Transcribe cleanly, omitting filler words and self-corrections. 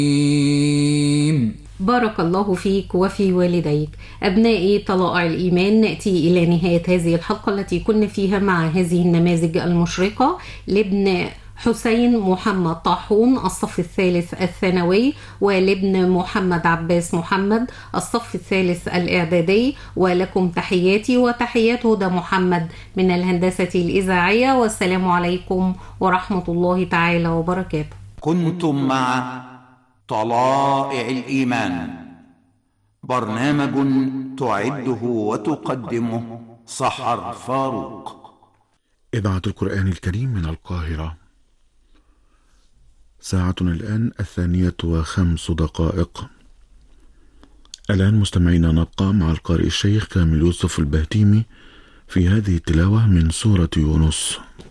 بارك الله فيك وفي والديك. أبنائي طلائع الإيمان، نأتي إلى نهاية هذه الحلقة التي كنا فيها مع هذه النماذج المشرقة لابن حسين محمد طاحون الصف الثالث الثانوي، ولابن محمد عباس محمد الصف الثالث الإعدادي. ولكم تحياتي وتحيات هدى محمد من الهندسة الإذاعية، والسلام عليكم ورحمة الله تعالى وبركاته. كنتم مع طلائع الإيمان، برنامج تعده وتقدمه سحر فاروق. إذاعة القرآن الكريم من القاهرة. ساعتنا الآن 2:05. الآن مستمعينا نبقى مع القارئ الشيخ كامل يوسف البهتيمي في هذه التلاوة من سورة يونس.